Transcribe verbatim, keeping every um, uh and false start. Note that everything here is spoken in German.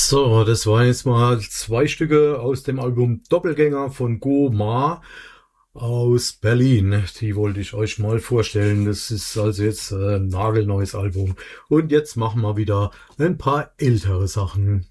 So, das waren jetzt mal zwei Stücke aus dem Album Doppelgänger von Go Ma aus Berlin. Die wollte ich euch mal vorstellen. Das ist also jetzt ein nagelneues Album. Und jetzt machen wir wieder ein paar ältere Sachen.